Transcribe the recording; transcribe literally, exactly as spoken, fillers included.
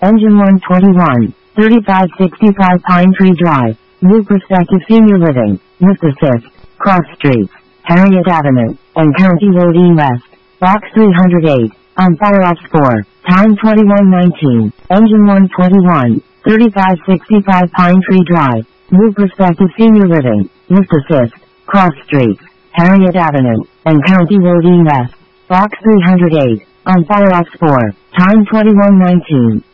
Engine one twenty-one, thirty-five sixty-five Pine Tree Drive, New Perspective Senior Living, Vista Fifth, Cross Streets, Harriet Avenue, and County Road E West, Box three hundred eight, on fire ops four, time twenty-one nineteen, Engine one twenty-one, thirty-five sixty-five Pine Tree Drive, New Perspective Senior Living, Vista Fifth, Cross Streets, Harriet Avenue, and County Road E West, Box three hundred eight, on fire ops four, time twenty-one nineteen.